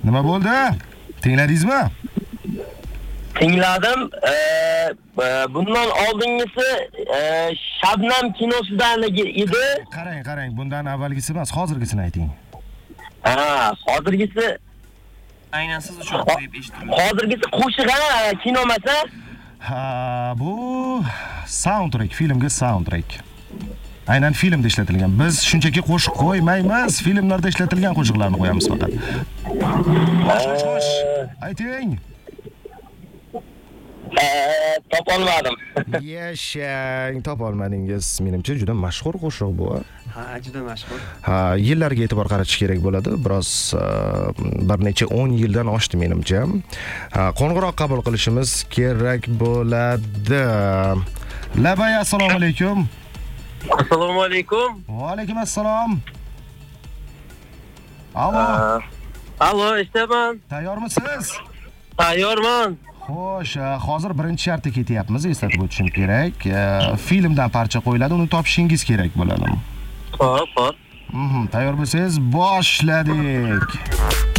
Nima bo'ldi? Tingladingizmi? Tingladim. Bundan oldingisi Shabnam kinosidan edi. Qarang, bundan avvalgisi emas, hozirgisini ayting. Hozirgisi Aynan siz uchun qo'yib eshitdim. hozirgisi qo'shiq kino emas-a? Ha, bu soundtrack, filmga soundtrack. Aynan filmda ishlatilgan. Biz shunchaki qo'shiq qo'ymaymiz, filmlarda ishlatilgan qo'shiqlarni qo'yamiz faqat. Xo'sh. Ayting. Topolmadim. Yashang, topolmadingiz. Menimcha juda mashhur qo'shiq bu. Ha, juda mashhur. Ha, yillarga e'tibor qaratish kerak bo'ladi. Biroz bir necha 10 yildan oshdi menimcha. Qo'ng'iroq qabul qilishimiz kerak bo'ladi. Labay, assalomu alaykum. Assalomu alaykum. Va alaykum assalom. Allo. Allo, eshitaman. Tayyormisiz? Tayyorman. Xo'sh, hozir birinchi shartga ketyapmiz, eslatib o'tishim kerak. Filmdan parcha qo'yiladi, uni topishingiz kerak bo'ladi. Xo'p. Tayyor bo'lsangiz, boshladik.